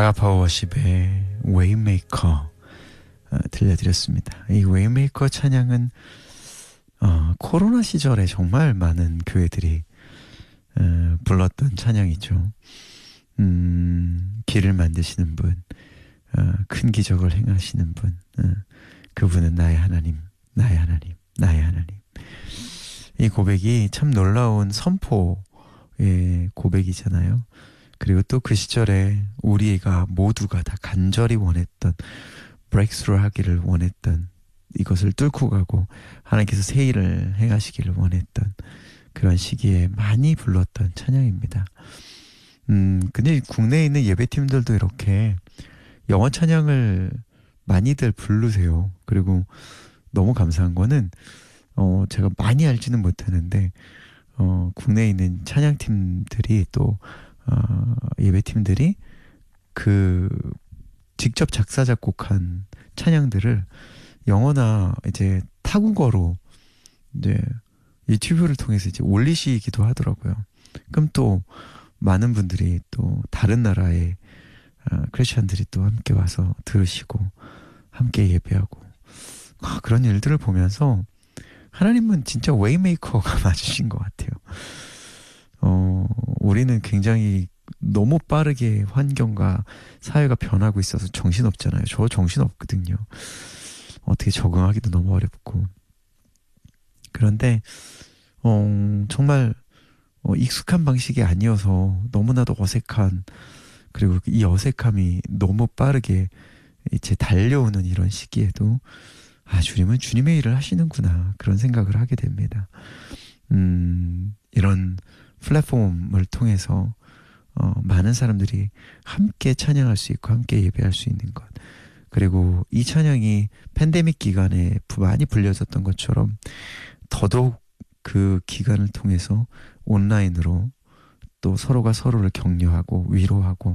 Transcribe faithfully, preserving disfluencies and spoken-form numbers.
아가파워 워십의 웨이메이커 어, 들려드렸습니다. 이 웨이메이커 찬양은 어, 코로나 시절에 정말 많은 교회들이 어, 불렀던 찬양이죠. 음, 길을 만드시는 분, 어, 큰 기적을 행하시는 분, 어, 그분은 나의 하나님, 나의 하나님, 나의 하나님. 이 고백이 참 놀라운 선포의 고백이잖아요. 그리고 또 그 시절에 우리가 모두가 다 간절히 원했던, 브레이크스루 하기를 원했던, 이것을 뚫고 가고 하나님께서 새 일을 행하시기를 원했던 그런 시기에 많이 불렀던 찬양입니다. 음, 근데 국내에 있는 예배팀들도 이렇게 영어 찬양을 많이들 부르세요. 그리고 너무 감사한 거는 어, 제가 많이 알지는 못하는데 어, 국내에 있는 찬양팀들이 또 어, 예배팀들이 그 직접 작사 작곡한 찬양들을 영어나 이제 타국어로 이제 유튜브를 통해서 이제 올리시기도 하더라고요. 그럼 또 많은 분들이 또 다른 나라의 어, 크리스천들이 또 함께 와서 들으시고 함께 예배하고 아, 그런 일들을 보면서 하나님은 진짜 웨이메이커가 맞으신 것 같아요. 어, 우리는 굉장히 너무 빠르게 환경과 사회가 변하고 있어서 정신없잖아요. 저 정신없거든요. 어떻게 적응하기도 너무 어렵고. 그런데 어, 정말 어, 익숙한 방식이 아니어서 너무나도 어색한, 그리고 이 어색함이 너무 빠르게 이제 달려오는 이런 시기에도 아, 주님은 주님의 일을 하시는구나, 그런 생각을 하게 됩니다. 음, 이런 플랫폼을 통해서 어, 많은 사람들이 함께 찬양할 수 있고 함께 예배할 수 있는 것, 그리고 이 찬양이 팬데믹 기간에 많이 불려졌던 것처럼 더더욱 그 기간을 통해서 온라인으로 또 서로가 서로를 격려하고 위로하고